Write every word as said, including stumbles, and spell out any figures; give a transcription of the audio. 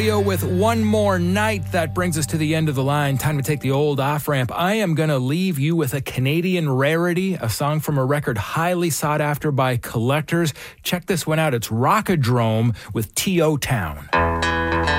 With One More Night, that brings us to the end of the line. Time to take the old off-ramp. I am going to leave you with a Canadian rarity, a song from a record highly sought after by collectors. Check this one out. It's Rockadrome with T O Town.